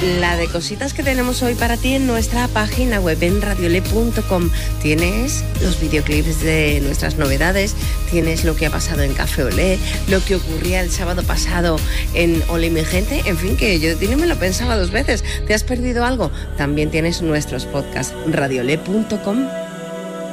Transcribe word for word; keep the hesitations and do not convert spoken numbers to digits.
la de cositas que tenemos hoy para ti en nuestra página web en radiole punto com. Tienes los videoclips de nuestras novedades, tienes lo que ha pasado en Café Olé, lo que ocurría el sábado pasado en Ole mi gente, en fin, que yo de ti no me lo pensaba dos veces. ¿Te has perdido algo? También tienes nuestros podcasts, radiole punto com.